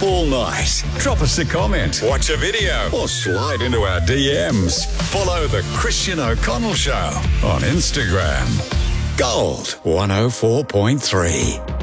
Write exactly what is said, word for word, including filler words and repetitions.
all night? Drop us a comment, watch a video, or slide into our D Ms. Follow The Christian O'Connell Show on Instagram. Gold one oh four point three.